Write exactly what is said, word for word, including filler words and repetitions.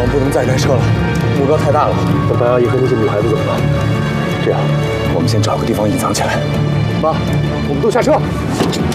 们不能再开车了，目标太大了。 那白阿姨和那些女孩子怎么办？ 这样，我们先找个地方隐藏起来。妈，我们都下车。